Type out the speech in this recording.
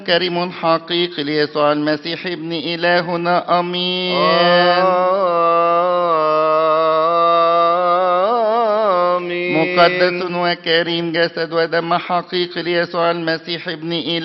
كريم حقيقي ليسوع المسيح ابن إلهنا أمين. آمين. مقدس وكريم جسد ودم حقيقي ليسوع المسيح ابن إله